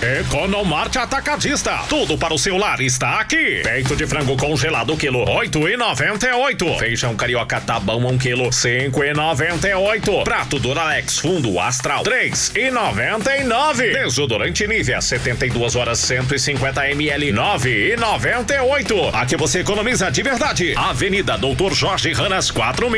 Economarte Atacadista. Tudo para o seu lar está aqui. Peito de frango congelado quilo 8,98. Feijão carioca tá bom 1 quilo 5,98. Prato Duralex fundo Astral 3,99. Desodorante Nivea 72 horas 150 ml 9,98. Aqui você economiza de verdade. Avenida Doutor Jorge Ranas 4